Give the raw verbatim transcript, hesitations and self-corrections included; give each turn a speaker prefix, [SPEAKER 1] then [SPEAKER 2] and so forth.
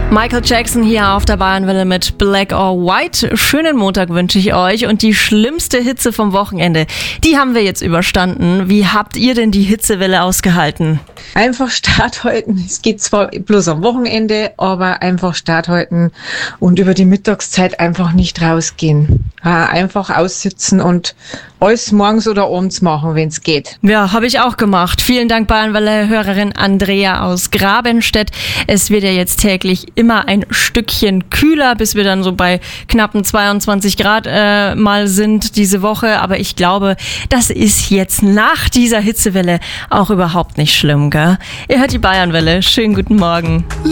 [SPEAKER 1] Michael Jackson hier auf der Bayernwelle mit Black or White. Schönen Montag wünsche ich euch und die schlimmste Hitze vom Wochenende, die haben wir jetzt überstanden. Wie habt ihr denn die Hitzewelle ausgehalten?
[SPEAKER 2] Einfach Start halten. Es geht zwar bloß am Wochenende, aber einfach Start halten und über die Mittagszeit einfach nicht rausgehen. Einfach aussitzen und alles morgens oder abends machen, wenn es geht.
[SPEAKER 1] Ja, habe ich auch gemacht. Vielen Dank, Bayernwelle-Hörerin Andrea aus Grabenstedt. Es wird ja jetzt täglich immer ein Stückchen kühler, bis wir dann so bei knappen zweiundzwanzig Grad äh, mal sind diese Woche. Aber ich glaube, das ist jetzt nach dieser Hitzewelle auch überhaupt nicht schlimm, gell? Ihr hört die Bayernwelle. Schönen guten Morgen.